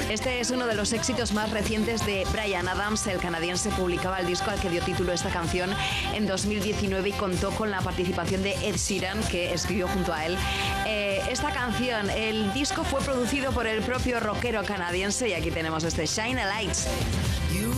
Este es uno de los éxitos más recientes de Bryan Adams. El canadiense publicaba el disco al que dio título esta canción en 2019 y contó con la participación de Ed Sheeran, que escribió junto a él esta canción. El disco fue producido por el propio rockero canadiense y aquí tenemos este Shine a Lights. You